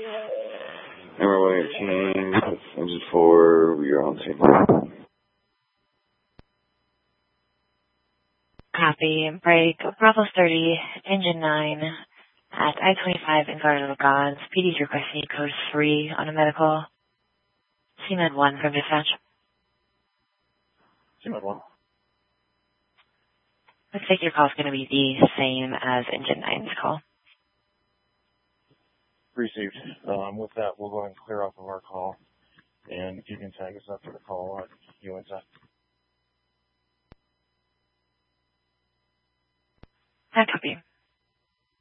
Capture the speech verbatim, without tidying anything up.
Number one eighteen, engine four, we are on the same line. Copy. Break. Bravo thirty, engine nine, at I twenty-five in Garden of the Gods. P D's requesting code three on a medical. C M E D one from dispatch. C M E D one. Looks like your call is going to be the same as engine nine's call. Received. Um, with that, we'll go ahead and clear off of our call, and you can tag us up for the call at U N Z. I copy.